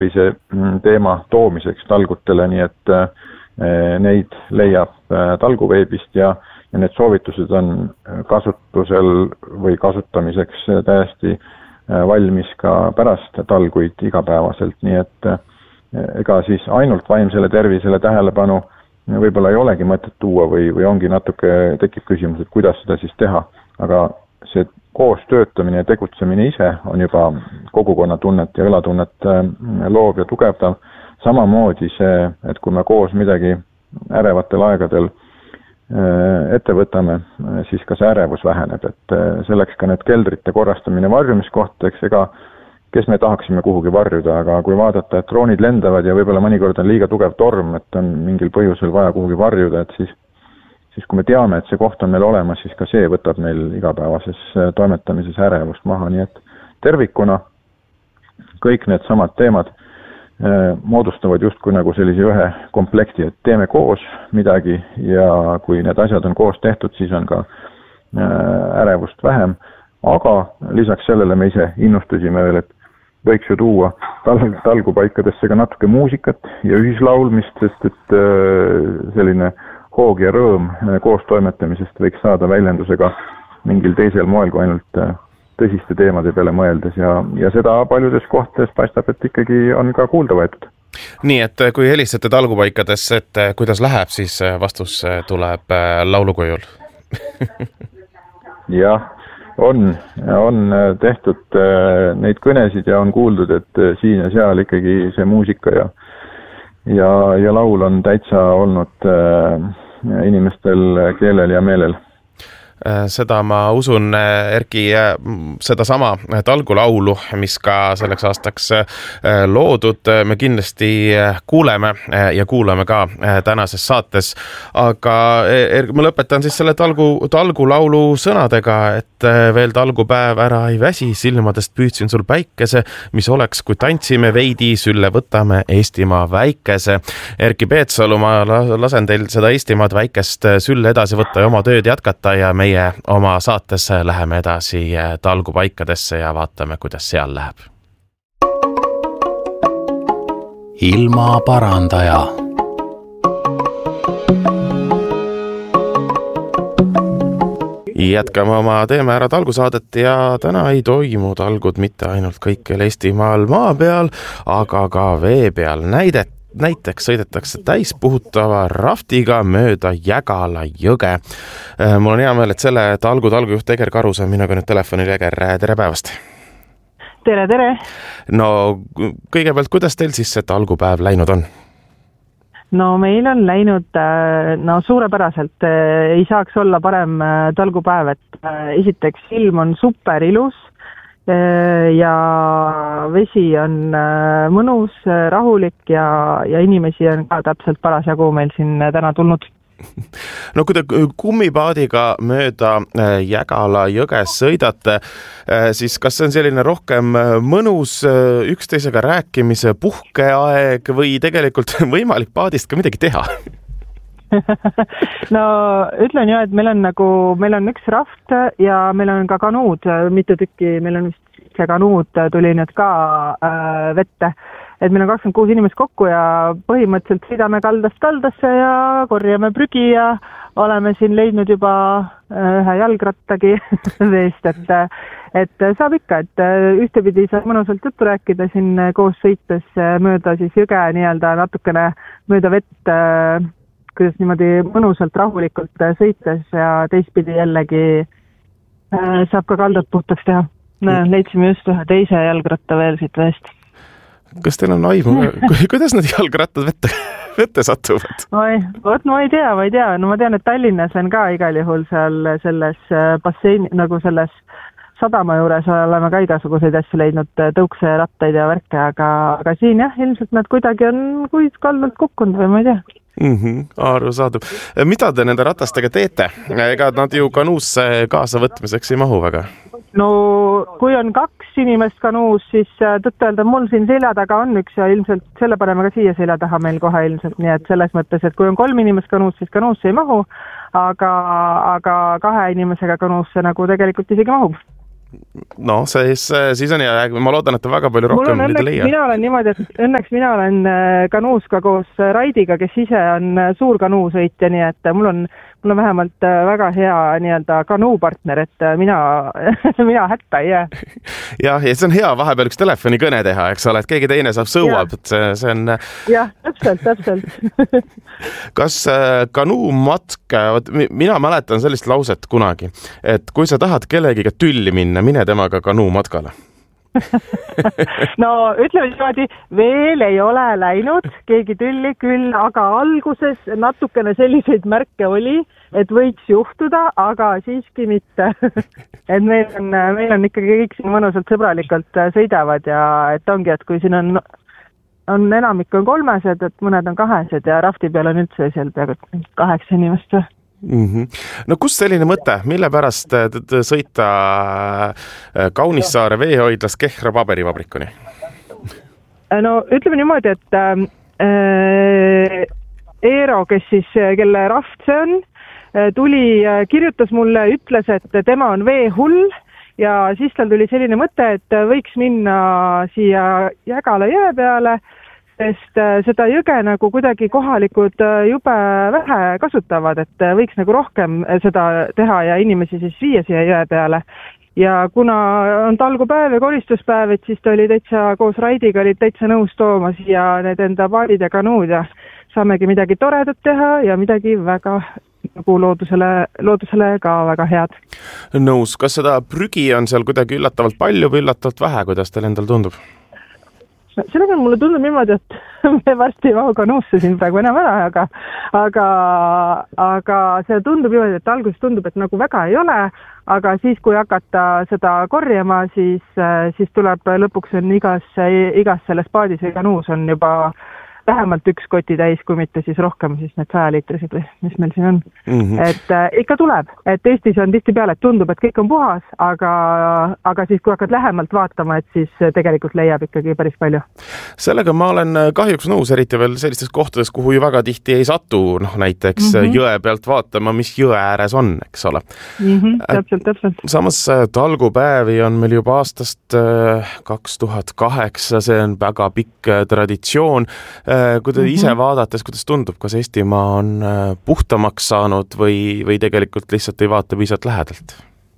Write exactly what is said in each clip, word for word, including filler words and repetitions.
see teema toomiseks talgutele, nii et neid leiab talguveebist ja, ja need soovitused on kasutusel või kasutamiseks täiesti valmis ka pärast talguid igapäevaselt, nii et ega siis ainult vaimsele tervisele tähelepanu võib-olla ei olegi mõtet tuua või, või ongi natuke tekib küsimus, et kuidas seda siis teha, aga see koos töötamine ja tegutsemine ise on juba kogukonnatunnet ja õlatunnet loov ja tugevdav. Samamoodi see, et kui me koos midagi ärevatel aegadel ette võtame, siis ka see ärevus väheneb, et selleks ka need keldrite korrastamine varjumiskohtadeks, ega kes me tahaksime kuhugi varjuda, aga kui vaadata, et droonid lendavad ja võib-olla mõnikord on liiga tugev torm, et on mingil põhjusel vaja kuhugi varjuda, et siis, siis kui me teame, et see koht on meil olemas, siis ka see võtab meil igapäevases toimetamises ärevust maha, nii et tervikuna kõik need samad teemad moodustavad justkui nagu sellise ühe komplekti, et teeme koos midagi ja kui need asjad on koos tehtud, siis on ka ärevust vähem, aga lisaks sellele me ise innustusime veel, et võiks ju tuua tal- talgupaikadesse ka natuke muusikat ja ühislaulmist, sest et selline hoog ja rõõm koos toimetamisest võiks saada väljendusega mingil teisel moel kui ainult tõsiste teemade peale mõeldes ja, ja seda paljudes kohtades paistab, et ikkagi on ka kuulda võetud. Nii, et kui helistate talgupaikadesse, et kuidas läheb, siis vastus tuleb laulukujul. Jah, on, on tehtud neid kõnesid ja on kuuldud, et siin ja seal ikkagi see muusika ja, ja, ja laul on täitsa olnud inimestel keelel ja meelel. Seda ma usun, Erki, seda sama talgulaulu, mis ka selleks aastaks loodud, me kindlasti kuuleme ja kuulame ka tänases saates, aga Erki, ma lõpetan siis selle talgu, talgulaulu sõnadega, et veel talgupäev ära ei väsi, silmadest püüdsin sul päikese, mis oleks, kui tantsime veidi, sülle võtame Eestimaa väikese. Erki Peetsalu, ma lasen teil seda Eestimaad väikest sülle edasi võtta ja oma tööd jätkata ja meie oma saates läheme edasi talgupaikadesse ja vaatame, kuidas seal läheb. Ilmaparandaja. Jätkame oma Teeme ära talgusaadet ja täna ei toimu talgud mitte ainult kõikjal Eestimaal maa peal, aga ka vee peal. Näidet Näiteks sõidetakse täispuhutava raftiga mööda Jägala jõge. Mul on hea meel, et selle talgu talgujuht Eger Karus on minuga nüüd telefonil. Eger, tere päevast! Tere, tere! No kõigepealt, kuidas teil siis see talgupäev läinud on? No meil on läinud no, suurepäraselt. Ei saaks olla parem talgupäev, et esiteks ilm on super ilus ja vesi on mõnus, rahulik ja, ja inimesi on ka täpselt parasjagu meil siin täna tulnud. No kui te kummipaadiga mööda Jägala jõges sõidate, siis kas see on selline rohkem mõnus üksteisega rääkimise puhkeaeg või tegelikult võimalik paadist ka midagi teha? No ütlen ju, et meil on nagu, meil on üks raft ja meil on ka kanuud, mitu tükki, meil on vist see kanuud tuli nüüd ka äh, vette, et meil on kakskümmend kuus inimest kokku ja põhimõtteliselt sõidame kaldast kaldasse ja korjame prügi ja oleme siin leidnud juba ühe jalgrattagi veest, et, et saab ikka, et ühtepidi saab mõnusalt juttu rääkida siin koos sõites mööda siis jõge nii-öelda natukene mööda vett, kuidas niimoodi mõnusalt rahulikult sõites ja teistpidi jällegi saab ka kaldad puhtaks teha. Leidsime just ühe teise jalgratta veel siit veest. Kas teil on aimu, kuidas need jalgrattad vette, vette satuvad? No, võt, no ei tea, ma ei tea. No ma tean, et Tallinnas on ka igal juhul seal selles bassein, nagu selles sadama juures oleme ka igasuguseid asju leidnud, tõukse rattaid ja värke, aga, aga siin jah, ilmselt nad kuidagi on kuid kaldalt kukkunud või ma ei tea. Mm-hmm, aru saadub. Mida te nende ratastega teete? Ega nad ju kanuusse kaasa võtmiseks ei mahu väga? No kui on kaks inimest kanuus, siis tõtt-öelda mul siin selja taga on üks ja ilmselt selle paneme ka siia selja taha meil kohe ilmselt, nii et selles mõttes, et kui on kolm inimest kanuus, siis kanuusse ei mahu, aga, aga kahe inimesega kanuusse nagu tegelikult isegi mahub. No, siis, siis on hea, ma loodan, et on väga palju rohkem neid leia. Mina olen niimoodi, et õnneks mina olen kanuus ka koos Raidiga, kes ise on suur kanuusõitja, nii et mul on, mul on vähemalt väga hea nii-öelda kanuupartner, et mina, mina hätta ei jää. Jah, ja see on hea vahepeal üks telefonikõne teha, eks ole, et keegi teine saab sõuab, et see, see on... Jah, täpselt, täpselt. Kas kanuumatk, mina mäletan sellist lauset kunagi, et kui sa tahad kellegiga tülli minna, mine temaga kanuumatkale. No ütleme niimoodi, veel ei ole läinud keegi tülli küll, aga alguses natukene selliseid märke oli, et võiks juhtuda, aga siiski mitte. Et meil on, meil on ikkagi kõik siin mõnusalt sõbralikult sõidavad ja et ongi, et kui siin on, on enamik on kolmesed, et mõned on kahesed ja rafti peal on üldse seal peaaegu kaheksa inimest. Mm-hmm. No kus selline mõte, mille pärast sõita Kaunissaare veehoidlas Kehra paberivabrikuni? No ütleme niimoodi, et äh, Eero, kes siis, kelle raft see on, tuli, kirjutas mulle, ütles, et tema on veehull ja siis tal tuli selline mõte, et võiks minna siia Jägala jõe peale, sest seda jõge nagu kuidagi kohalikud jube vähe kasutavad, et võiks nagu rohkem seda teha ja inimesi siis viia siia jõe peale. Ja kuna on talgupäev ja koristuspäev, et siis ta oli täitsa koos Raidiga oli täitsa nõus tooma siia need enda paadid ja kanuud ja saamegi midagi toredat teha ja midagi väga nagu loodusele, loodusele ka väga head. Nõus, kas seda prügi on seal kuidagi üllatavalt palju või üllatavalt vähe, kuidas teil endal tundub? Sellega mulle tundub niimoodi, et me varsti ei mahu kanuusse siin praegu enam ära, aga, aga, aga see tundub niimoodi, et alguses tundub, et nagu väga ei ole, aga siis, kui hakata seda korjama, siis, siis tuleb lõpuks on igas, igas selles paadis või kanuus on juba vähemalt üks koti täis, kui mitte siis rohkem, siis need sajaliitrised või mis meil siin on. Mm-hmm. Et äh, ikka tuleb, et Eestis on tihti peale, et tundub, et kõik on puhas, aga, aga siis kui hakkad lähemalt vaatama, et siis tegelikult leiab ikkagi päris palju. Sellega ma olen kahjuks nõus, eriti veel sellistes kohtades, kuhu ju väga tihti ei satu, noh näiteks mm-hmm. jõe pealt vaatama, mis jõe ääres on, eks ole. Mm-hmm, täpselt, täpselt. Samas talgupäevi on meil juba aastast kaks tuhat kaheksa, see on väga pikk traditsioon. Kui te ise vaadates, kuidas tundub, kas Eestimaa on puhtamaks saanud või, või tegelikult lihtsalt ei vaata piisavalt lähedalt?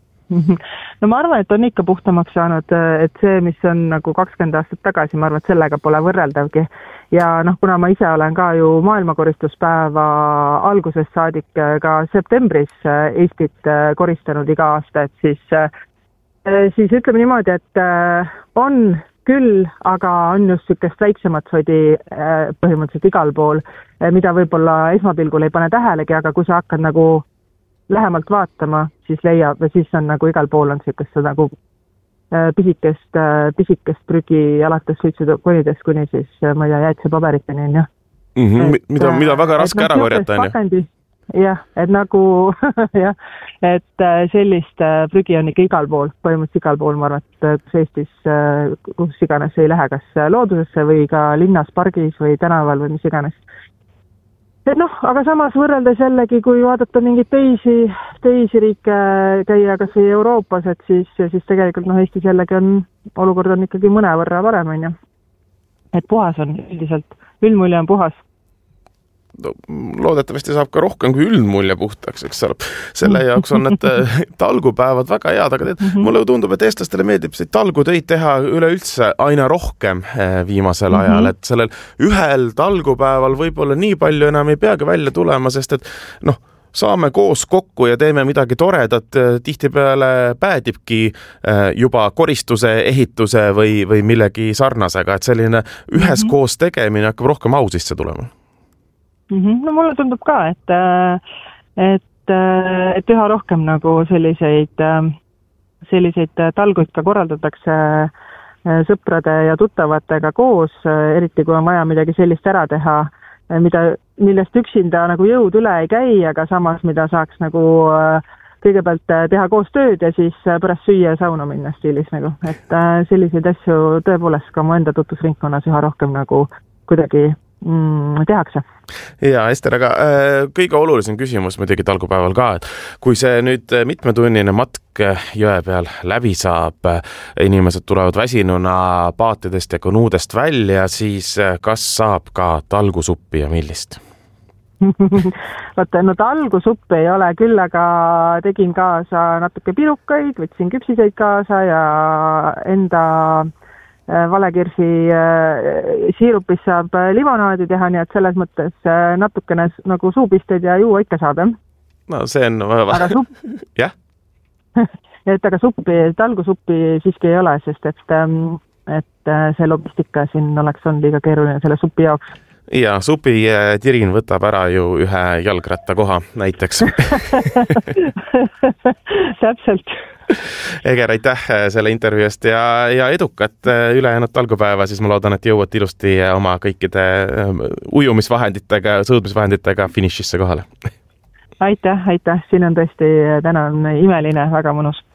No ma arvan, et on ikka puhtamaks saanud, et see, mis on nagu kakskümmend aastat tagasi, ma arvan, et sellega pole võrreldavgi. Ja noh, kuna ma ise olen ka ju maailmakoristuspäeva algusest saadik ka septembris Eestit koristanud iga aasta, et siis, siis ütleme niimoodi, et on küll, aga on just sükest väiksemat sodi põhimõtteliselt igal pool, mida võib-olla esmapilgul ei pane tähelegi, aga kui sa hakkad nagu lähemalt vaatama, siis leiab, või siis on nagu igal pool on sükest nagu pisikest, pisikest prügi alates suitsukonidest kuni siis, ma ei tea, jäätse paberiteni, on jah. Mm-hmm, et, mida, mida väga raske ära korjata, on ju. Jah, et nagu, jah, et sellist prügi on ikka igal pool, põhimõtteliselt igal pool, ma arvan, et kus Eestis, kus iganes ei lähe, kas loodusesse või ka linnas, pargis või tänaval või mis iganes. Et noh, aga samas võrreldes jällegi, kui vaadata mingeid teisi, teisi riike käia kas või Euroopas, et siis, siis tegelikult noh, Eestis jällegi on, olukord on ikkagi mõne võrra parem, on ju. Et puhas on üldiselt, üldmulje on puhas. No, loodetavasti saab ka rohkem kui üldmulje puhtaks, eks ole. Selle jaoks on need talgupäevad väga head, aga tead, mulle tundub, et eestlastele meeldib talgutöid teha üleüldse aina rohkem viimasel ajal, mm-hmm. et sellel ühel talgupäeval võib-olla nii palju enam ei peagi välja tulema, sest et noh, saame koos kokku ja teeme midagi toredat, tihtipeale päädibki juba koristuse, ehituse või, või millegi sarnasega, et selline ühes koos tegemine hakkab rohkem au sisse tulema. No mulle tundub ka, et, et, et üha rohkem nagu selliseid, selliseid talguid ka korraldatakse sõprade ja tuttavatega koos, eriti kui on vaja midagi sellist ära teha, mida, millest üksinda nagu jõud üle ei käi, aga samas mida saaks nagu kõigepealt teha koos tööd ja siis pärast süüa ja sauna minna stiilis nagu. Et selliseid asju tõepoolest ka mu enda tutvusringkonnas üha rohkem nagu kuidagi mm, tehakse. Ja Ester, aga kõige olulisem küsimus muidugi talgupäeval ka, et kui see nüüd mitmetunnine matk jõe peal läbi saab, inimesed tulevad väsinuna paatidest ja kanuudest välja, siis kas saab ka talgusuppi ja millist? Vaata, no talgusuppi ei ole, küll aga tegin kaasa natuke pirukaid, võtsin küpsiseid kaasa ja enda valekirsi siirupis saab limonaadi teha, nii et selles mõttes natukene nagu suupisted ja juua ikka saab, jah? No see on... Aga supp... jah? et aga suppi, talgusuppi siiski ei ole, sest et, et see logistika siin oleks on liiga keeruline selle supi jaoks. Ja supi tirin võtab ära ju ühe jalgratta koha näiteks. Täpselt. Eger, aitäh selle intervjuu eest ja, ja edukat ülejäänud talgupäeva, siis ma loodan, et jõuad ilusti oma kõikide ujumisvahenditega, sõudmisvahenditega finišisse kohale. Aitäh, aitäh, siin on tõesti täna on imeline, väga mõnus.